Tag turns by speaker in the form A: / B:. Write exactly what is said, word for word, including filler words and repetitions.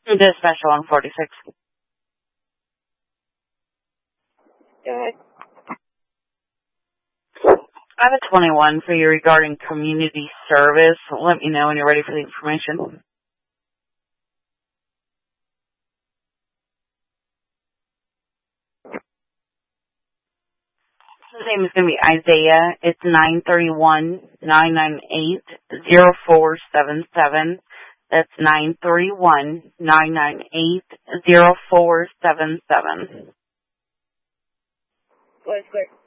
A: Dispatch one forty-six.
B: Go ahead.
A: I have a twenty-one for you regarding community service. Let me know when you're ready for the information. His name is going to be Isaiah. It's nine three one, nine nine eight, zero four seven seven. That's nine three one, nine nine eight, zero four seven seven.
B: Go ahead, sir.